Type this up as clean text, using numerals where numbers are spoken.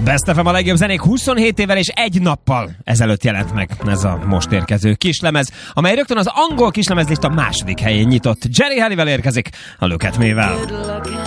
Best FM a legjobb zenék 27 évvel és egy nappal ezelőtt jelent meg ez a most érkező kislemez, amely rögtön az angol kislemezlista második helyén nyitott. Jerry Halliwell érkezik a Look at Me-vel.